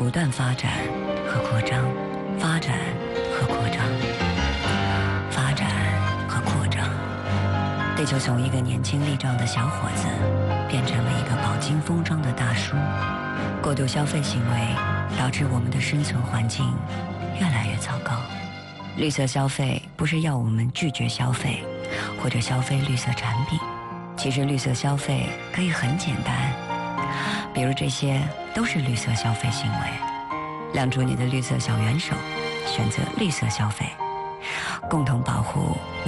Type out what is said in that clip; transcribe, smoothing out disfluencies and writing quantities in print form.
不断发展和扩张，发展和扩张，发展和扩张。地球从一个年轻力壮的小伙子变成了一个饱经风霜的大叔。过度消费行为导致我们的生存环境越来越糟糕。绿色消费不是要我们拒绝消费或者消费绿色产品，其实绿色消费可以很简单，比如这些都是绿色消费行为。亮出你的绿色小元手，选择绿色消费，共同保护